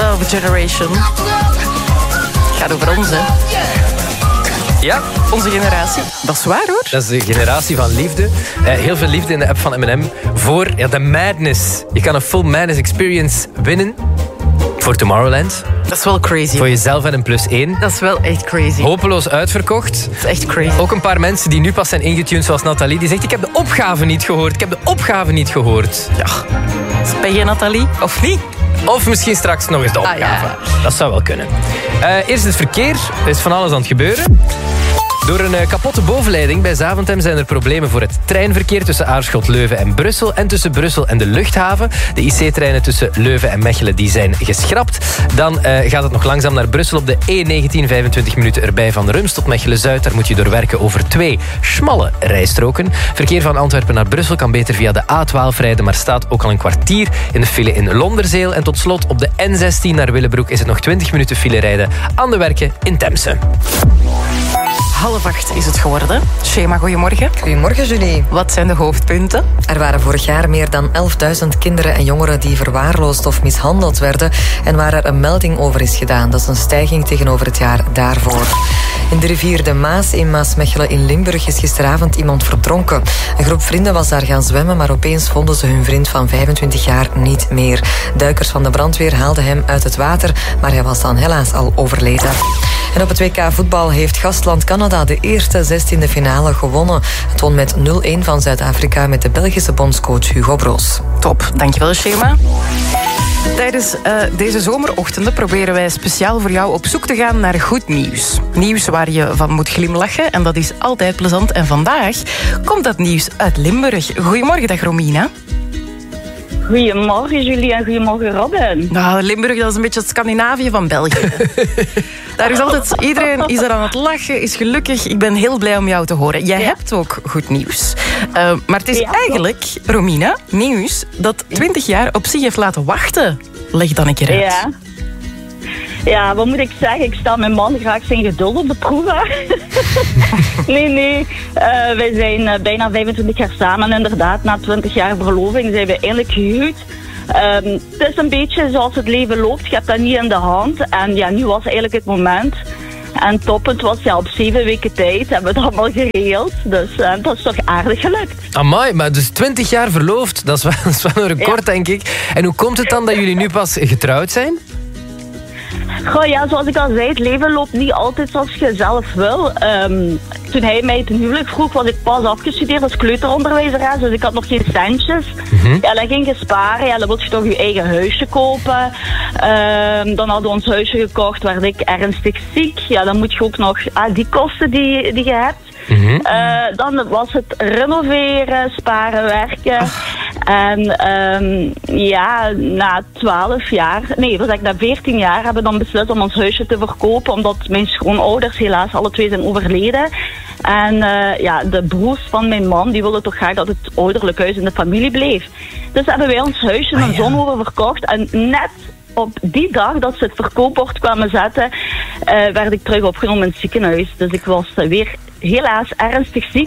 Love Generation. Gaat over ons, hè? Ja. Onze generatie. Dat is waar, hoor. Dat is de generatie van liefde. Heel veel liefde in de app van M&M voor de madness. Je kan een full madness experience winnen voor Tomorrowland. Dat is wel crazy. Voor jezelf en een +1. Dat is wel echt crazy. Hopeloos uitverkocht. Dat is echt crazy. Ook een paar mensen die nu pas zijn ingetuned, zoals Nathalie. Die zegt, ik heb de opgave niet gehoord. Ik heb de opgave niet gehoord. Ja. Ben je Nathalie? Of niet? Of misschien straks nog eens de opgave. Ja. Dat zou wel kunnen. Eerst het verkeer. Er is van alles aan het gebeuren. Door een kapotte bovenleiding bij Zaventem zijn er problemen voor het treinverkeer tussen Aarschot, Leuven en Brussel en tussen Brussel en de luchthaven. De IC-treinen tussen Leuven en Mechelen die zijn geschrapt. Dan gaat het nog langzaam naar Brussel op de E19, 25 minuten erbij van Rums tot Mechelen-Zuid. Daar moet je doorwerken over 2 smalle rijstroken. Verkeer van Antwerpen naar Brussel kan beter via de A12 rijden, maar staat ook al een kwartier in de file in Londerzeel. En tot slot op de N16 naar Willebroek is het nog 20 minuten file rijden aan de werken in Temse. 7:30 is het geworden. Shema, goedemorgen. Goedemorgen, Julie. Wat zijn de hoofdpunten? Er waren vorig jaar meer dan 11.000 kinderen en jongeren die verwaarloosd of mishandeld werden en waar er een melding over is gedaan. Dat is een stijging tegenover het jaar daarvoor. In de rivier de Maas in Maasmechelen in Limburg is gisteravond iemand verdronken. Een groep vrienden was daar gaan zwemmen, maar opeens vonden ze hun vriend van 25 jaar niet meer. Duikers van de brandweer haalden hem uit het water, maar hij was dan helaas al overleden. En op het WK voetbal heeft gastland Canada de eerste 16e finale gewonnen. Het won met 0-1 van Zuid-Afrika met de Belgische bondscoach Hugo Broos. Top, dankjewel Shema. Tijdens deze zomerochtenden proberen wij speciaal voor jou op zoek te gaan naar goed nieuws. Nieuws waar je van moet glimlachen en dat is altijd plezant. En vandaag komt dat nieuws uit Limburg. Goedemorgen, dag Romina. Goedemorgen Julie en goedemorgen Robin. Nou, Limburg, dat is een beetje het Scandinavië van België. Daar is altijd, iedereen is er aan het lachen, is gelukkig. Ik ben heel blij om jou te horen. Jij hebt ook goed nieuws. Maar het is eigenlijk, Romina, nieuws dat 20 jaar op zich heeft laten wachten. Leg dan een keer uit. Ja, wat moet ik zeggen? Ik stel mijn man graag zijn geduld op de proef. Nee. Wij zijn bijna 25 jaar samen. Inderdaad, na 20 jaar verloving zijn we eindelijk gehuwd. Het is een beetje zoals het leven loopt. Je hebt dat niet in de hand. En ja, nu was eigenlijk het moment. En toppend was op 7 weken tijd hebben we het allemaal geregeld. Dus dat is toch aardig gelukt. Amai, maar dus 20 jaar verloofd, dat is wel een record, denk ik. En hoe komt het dan dat jullie nu pas getrouwd zijn? Goh, ja, zoals ik al zei, het leven loopt niet altijd zoals je zelf wil. Toen hij mij ten huwelijk vroeg, was ik pas afgestudeerd als kleuteronderwijzeres, dus ik had nog geen centjes. Ja, dan ging je sparen, ja, dan wil je toch je eigen huisje kopen. Dan hadden we ons huisje gekocht, werd ik ernstig ziek. Ja, dan moet je ook nog die kosten die je hebt. Dan was het renoveren, sparen, werken. En na 12 jaar, na 14 jaar hebben we dan beslist om ons huisje te verkopen, omdat mijn schoonouders helaas alle 2 zijn overleden. En de broers van mijn man, die wilden toch graag dat het ouderlijk huis in de familie bleef. Dus hebben wij ons huisje in Zonhoven verkocht en net op die dag dat ze het verkoopbord kwamen zetten, werd ik terug opgenomen in het ziekenhuis. Dus ik was weer helaas ernstig ziek.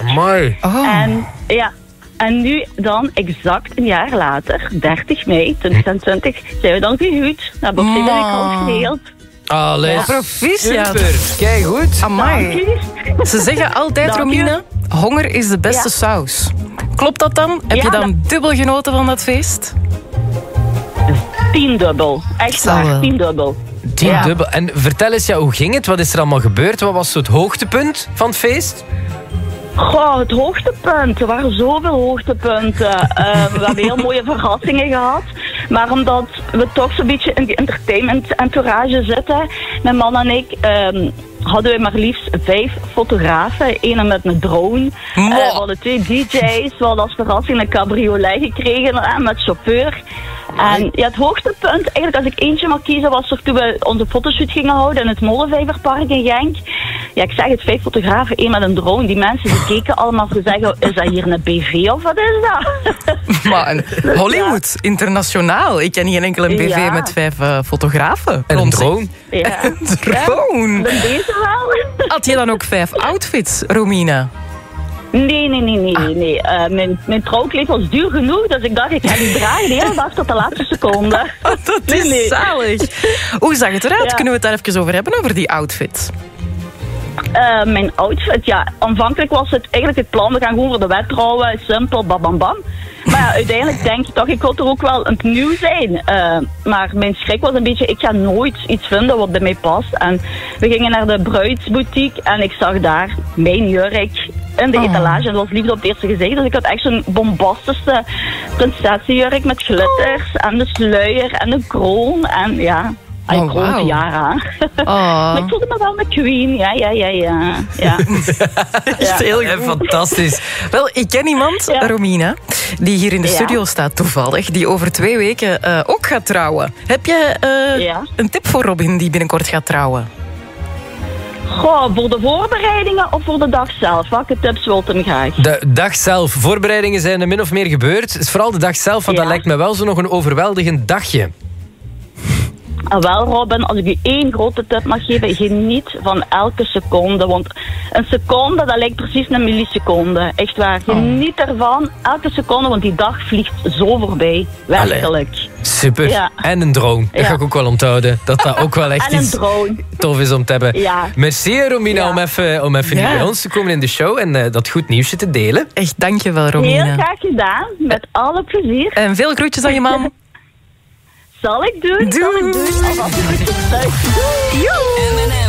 En nu dan, exact een jaar later, 30 mei 2020, zijn we dan gehuwd. We hebben ook 7 weken al geregeld. Allee, proficiat. Super, kijk goed. Amai. Ze zeggen altijd, Romina, honger is de beste saus. Klopt dat dan? Heb je dan dubbel genoten van dat feest? 10-dubbel. Echt waar, 10-dubbel. 10-dubbel. En vertel eens, hoe ging het? Wat is er allemaal gebeurd? Wat was het hoogtepunt van het feest? Goh, het hoogtepunt. Er waren zoveel hoogtepunten. We hebben heel mooie verrassingen gehad. Maar omdat we toch zo'n beetje in die entertainment entourage zitten, mijn man en ik, hadden we maar liefst 5 fotografen. Eén met een drone. We hadden 2 DJ's. We hadden als verrassing een cabriolet gekregen met chauffeur. En ja, het hoogtepunt, eigenlijk als ik eentje mag kiezen, was er toen we onze fotoshoot gingen houden in het Molenvijverpark in Genk. Ja, ik zeg het, 5 fotografen, 1 met een drone. Die mensen die keken allemaal te zeggen, is dat hier een BV of wat is dat? Maar Hollywood, internationaal. Ik ken geen enkele BV met 5 fotografen. En een drone. Ja. Een drone. Deze wel. Had je dan ook 5 outfits, Romina? Nee. Mijn trouwkleed was duur genoeg, dus ik dacht, ik ga die dragen de hele dag tot de laatste seconde. Dat is zalig. Hoe zag het eruit? Ja. Kunnen we het daar even over hebben, over die outfit? Mijn outfit, ja, aanvankelijk was het eigenlijk het plan, we gaan gewoon voor de wet trouwen, simpel, bam. Maar ja, uiteindelijk denk ik toch, ik wil toch ook wel een nieuw zijn. Maar mijn schrik was een beetje, ik ga nooit iets vinden wat bij mij past. En we gingen naar de bruidsboutique en ik zag daar mijn jurk in de etalage. En dat was liefde op het eerste gezicht. Dus ik had echt zo'n bombastische prinsessenjurk met glitters en de sluier en de kroon. En ja... wauw. Tiara. Oh. Maar ik voelde me wel een queen. Ja. Echt heel goed. Fantastisch. Wel, ik ken iemand, Ja. Romina, die hier in de Ja. studio staat toevallig, die over 2 weken ook gaat trouwen. Heb je Ja. een tip voor Robin die binnenkort gaat trouwen? Goh, voor de voorbereidingen of voor de dag zelf? Welke tips wilt u me graag? De dag zelf. Voorbereidingen zijn er min of meer gebeurd. Het is vooral de dag zelf, want dat Ja. lijkt me wel zo nog een overweldigend dagje. Wel, Robin, als ik u 1 grote tip mag geven, geniet van elke seconde. Want een seconde, dat lijkt precies een milliseconde. Echt waar. Geniet ervan, elke seconde, want die dag vliegt zo voorbij. Werkelijk. Super. Ja. En een drone. Dat Ja. ga ik ook wel onthouden. Dat ook wel echt En een iets drone. tof is om te hebben. Ja. Merci Romina Ja. om even Ja. hier bij ons te komen in de show en dat goed nieuwsje te delen. Echt, dankjewel, Heel Romina. graag gedaan, met alle plezier. En veel groetjes aan je man. Zal ik doen? Doei. Alvast een goed thuis. Doei. Joe.